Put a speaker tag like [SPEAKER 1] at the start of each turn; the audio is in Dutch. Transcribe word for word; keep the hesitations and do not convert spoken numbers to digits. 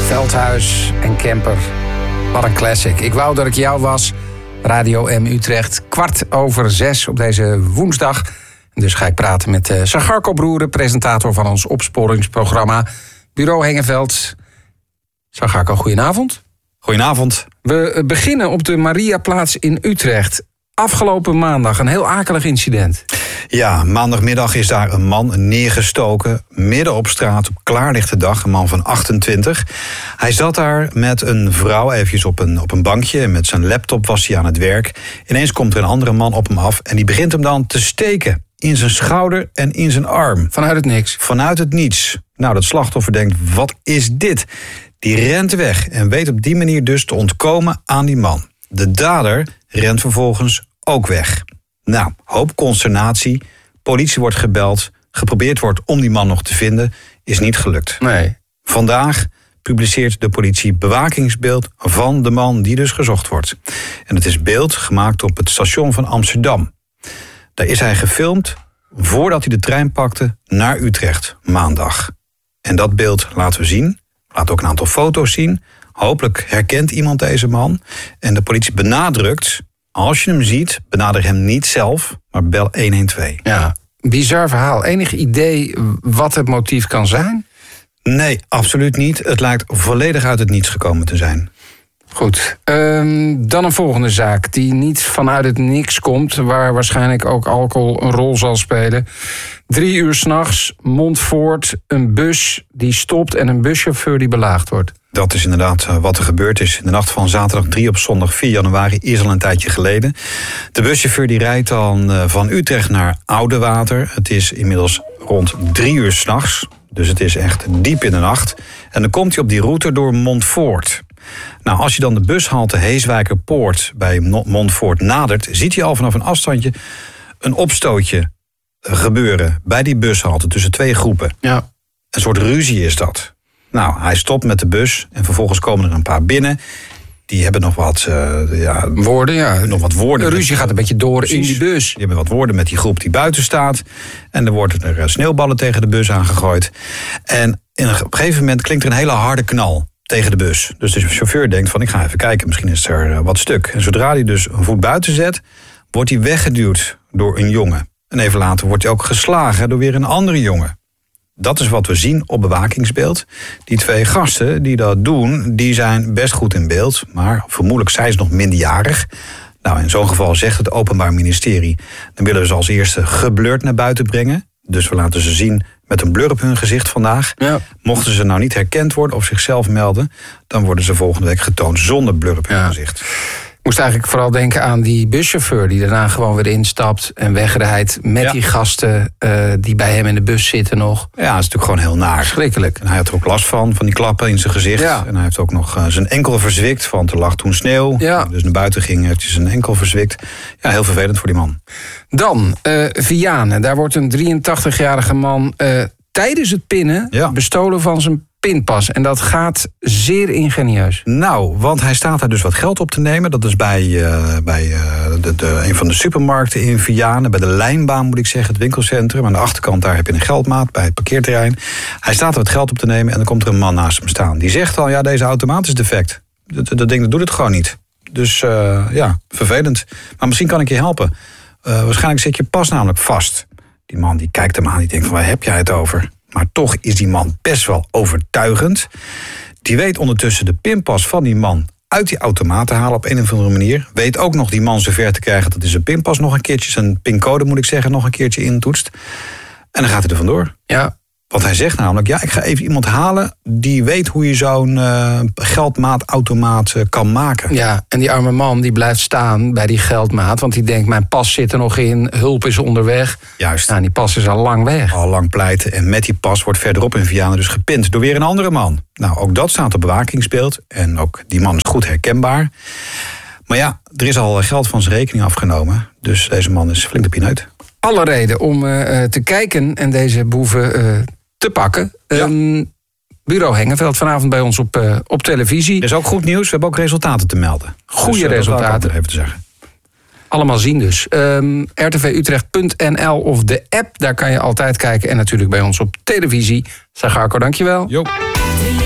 [SPEAKER 1] Veldhuis en Kemper. Wat een classic. Ik wou dat ik jou was. Radio M Utrecht, kwart over zes op deze woensdag. Dus ga ik praten met uh, Sagarco Broeren, presentator van ons opsporingsprogramma Bureau Hengeveld. Sagarco, goedenavond.
[SPEAKER 2] Goedenavond.
[SPEAKER 1] We beginnen op de Mariaplaats in Utrecht. Afgelopen maandag een heel akelig incident.
[SPEAKER 2] Ja, maandagmiddag is daar een man neergestoken, midden op straat op klaarlichte dag, een man van achtentwintig. Hij zat daar met een vrouw eventjes op een, op een bankje en met zijn laptop was hij aan het werk. Ineens komt er een andere man op hem af en die begint hem dan te steken in zijn schouder en in zijn arm.
[SPEAKER 1] Vanuit het niks?
[SPEAKER 2] Vanuit het niets. Nou, dat slachtoffer denkt, wat is dit? Die rent weg en weet op die manier dus te ontkomen aan die man. De dader rent vervolgens ook weg. Nou, hoop consternatie. Politie wordt gebeld. Geprobeerd wordt om die man nog te vinden. Is niet gelukt.
[SPEAKER 1] Nee.
[SPEAKER 2] Vandaag publiceert de politie bewakingsbeeld van de man die dus gezocht wordt. En het is beeld gemaakt op het station van Amsterdam. Daar is hij gefilmd voordat hij de trein pakte naar Utrecht, maandag. En dat beeld laten we zien. Laat ook een aantal foto's zien. Hopelijk herkent iemand deze man. En de politie benadrukt, als je hem ziet, benader hem niet zelf, maar bel honderdtwaalf.
[SPEAKER 1] Ja, bizar verhaal. Enig idee wat het motief kan zijn?
[SPEAKER 2] Nee, absoluut niet. Het lijkt volledig uit het niets gekomen te zijn.
[SPEAKER 1] Goed. Um, dan een volgende zaak die niet vanuit het niks komt, waar waarschijnlijk ook alcohol een rol zal spelen. Drie uur 's nachts, Montfoort, een bus die stopt en een buschauffeur die belaagd wordt.
[SPEAKER 2] Dat is inderdaad wat er gebeurd is. In de nacht van zaterdag drie op zondag vier januari, is al een tijdje geleden. De buschauffeur die rijdt dan van Utrecht naar Oudewater. Het is inmiddels rond drie uur 's nachts, dus het is echt diep in de nacht. En dan komt hij op die route door Montfoort. Nou, als je dan de bushalte Heeswijkerpoort bij Montfoort nadert, ziet hij al vanaf een afstandje een opstootje gebeuren bij die bushalte tussen twee groepen.
[SPEAKER 1] Ja.
[SPEAKER 2] Een soort ruzie is dat. Nou, hij stopt met de bus en vervolgens komen er een paar binnen. Die hebben nog wat uh, ja,
[SPEAKER 1] woorden, ja.
[SPEAKER 2] Nog wat woorden.
[SPEAKER 1] De ruzie gaat een beetje door Precies. in die bus.
[SPEAKER 2] Die hebben wat woorden met die groep die buiten staat. En er worden er sneeuwballen tegen de bus aangegooid. En in een, op een gegeven moment klinkt er een hele harde knal tegen de bus. Dus de chauffeur denkt van, ik ga even kijken, misschien is er uh, wat stuk. En zodra hij dus een voet buiten zet, wordt hij weggeduwd door een jongen. En even later wordt hij ook geslagen door weer een andere jongen. Dat is wat we zien op bewakingsbeeld. Die twee gasten die dat doen, die zijn best goed in beeld. Maar vermoedelijk zijn ze nog minderjarig. Nou, in zo'n geval zegt het Openbaar Ministerie, dan willen we ze als eerste geblurred naar buiten brengen. Dus we laten ze zien met een blur op hun gezicht vandaag. Ja. Mochten ze nou niet herkend worden of zichzelf melden, dan worden ze volgende week getoond zonder blur op hun ja. gezicht.
[SPEAKER 1] Ik moest eigenlijk vooral denken aan die buschauffeur die daarna gewoon weer instapt en wegrijdt met ja. die gasten uh, die bij hem in de bus zitten nog.
[SPEAKER 2] Ja, dat is natuurlijk gewoon heel naar.
[SPEAKER 1] Schrikkelijk.
[SPEAKER 2] En hij had er ook last van, van die klappen in zijn gezicht. Ja. En hij heeft ook nog uh, zijn enkel verzwikt, want er lag toen sneeuw. Ja. Dus naar buiten ging, heeft hij zijn enkel verzwikt. Ja, heel vervelend voor die man.
[SPEAKER 1] Dan, uh, Vianen. Daar wordt een drieëntachtigjarige man uh, tijdens het pinnen ja. bestolen van zijn pinpas. En dat gaat zeer ingenieus.
[SPEAKER 2] Nou, want hij staat daar dus wat geld op te nemen. Dat is bij, uh, bij uh, de, de, een van de supermarkten in Vianen. Bij de Lijnbaan moet ik zeggen, het winkelcentrum. Aan de achterkant daar heb je een geldmaat bij het parkeerterrein. Hij staat er wat geld op te nemen en dan komt er een man naast hem staan. Die zegt al, ja, deze automaat is defect. Dat, dat ding dat doet het gewoon niet. Dus uh, ja, vervelend. Maar misschien kan ik je helpen. Uh, waarschijnlijk zit je pas namelijk vast. Die man die kijkt hem aan, die denkt van, waar heb jij het over? Maar toch is die man best wel overtuigend. Die weet ondertussen de pinpas van die man uit die automaat te halen op een of andere manier. Weet ook nog die man zover te krijgen dat hij zijn pinpas nog een keertje, zijn pincode moet ik zeggen, nog een keertje intoetst. En dan gaat hij er vandoor.
[SPEAKER 1] Ja.
[SPEAKER 2] Want hij zegt namelijk, ja, ik ga even iemand halen die weet hoe je zo'n uh, geldmaatautomaat uh, kan maken.
[SPEAKER 1] Ja, en die arme man die blijft staan bij die geldmaat, want die denkt, mijn pas zit er nog in, hulp is onderweg.
[SPEAKER 2] Juist.
[SPEAKER 1] Nou, die pas is al lang weg.
[SPEAKER 2] Al lang pleiten. En met die pas wordt verderop in Vianen dus gepind door weer een andere man. Nou, ook dat staat op bewakingsbeeld. En ook die man is goed herkenbaar. Maar ja, er is al geld van zijn rekening afgenomen. Dus deze man is flink de pineut.
[SPEAKER 1] Alle reden om uh, te kijken en deze boeven uh, te pakken. Ja. Um, Bureau Hengeveld vanavond bij ons op, uh, op televisie.
[SPEAKER 2] Er is ook goed nieuws, we hebben ook resultaten te melden.
[SPEAKER 1] Goede
[SPEAKER 2] dus, uh,
[SPEAKER 1] resultaten.
[SPEAKER 2] Even te zeggen.
[SPEAKER 1] Allemaal zien dus. Um, r t v utrecht punt n l of de app, daar kan je altijd kijken. En natuurlijk bij ons op televisie. Sagarco, dankjewel.
[SPEAKER 2] Jo.